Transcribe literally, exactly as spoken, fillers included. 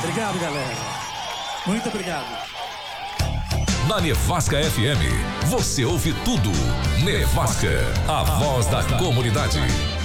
Obrigado, galera. Muito obrigado. Na Nevasca F M, você ouve tudo. Nevasca, a voz da comunidade.